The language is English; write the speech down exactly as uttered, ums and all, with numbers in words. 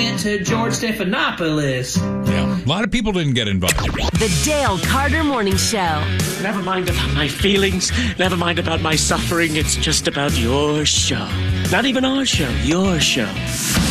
went to George Stephanopoulos. Yeah, a lot of people didn't get involved. The Dale Carter Morning Show. Never mind about my feelings. Never mind about my suffering. It's just about your show. Not even our show, your show.